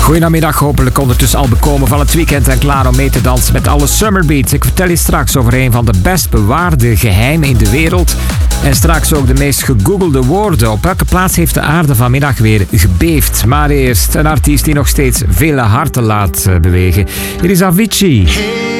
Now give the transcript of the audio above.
Goedemiddag, hopelijk ondertussen al bekomen van het weekend en klaar om mee te dansen met alle Summer Beats. Ik vertel je straks over een van de best bewaarde geheimen in de wereld. En straks ook de meest gegoogelde woorden. Op welke plaats heeft de aarde vanmiddag weer gebeefd? Maar eerst een artiest die nog steeds vele harten laat bewegen. Hier is Avicii. Hey.